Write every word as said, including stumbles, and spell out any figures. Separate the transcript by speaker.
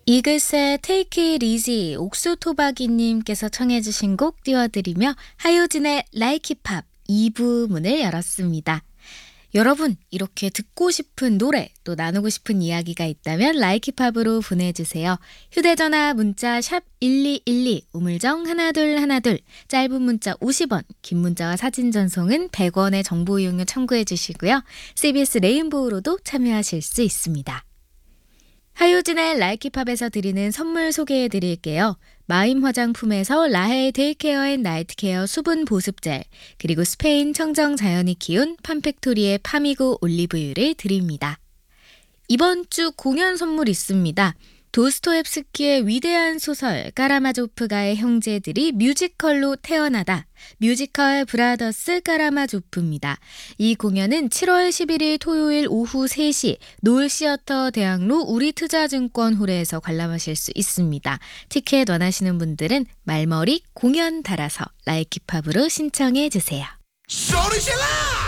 Speaker 1: 이글스의 Take It Easy 옥수토박이님께서 청해 주신 곡 띄워드리며 하효진의 Like Hip Hop 이 부 문을 열었습니다. 여러분, 이렇게 듣고 싶은 노래 또 나누고 싶은 이야기가 있다면 Like Hip Hop으로 보내주세요. 휴대전화 문자 샵 일이일이 우물정 하나둘 하나둘 짧은 문자 오십 원 긴 문자와 사진 전송은 백 원의 정보 이용료 참고해 주시고요. 씨비에스 레인보우로도 참여하실 수 있습니다. 하효진의 Like Hip Hop에서 드리는 선물 소개해 드릴게요. 마임 화장품에서 라헬 데이케어 앤 나이트 케어 수분 보습젤, 그리고 스페인 청정 자연이 키운 팜팩토리의 파미고 올리브유를 드립니다. 이번 주 공연 선물 있습니다. 도스토옙스키의 위대한 소설 까라마조프가의 형제들이 뮤지컬로 태어나다, 뮤지컬 브라더스 까라마조프입니다. 이 공연은 칠월 십일일 토요일 오후 세 시 노을시어터 대학로 우리투자증권홀에서 관람하실 수 있습니다. 티켓 원하시는 분들은 말머리 공연 달아서 라이키팝으로 신청해 주세요.
Speaker 2: 소리 질러!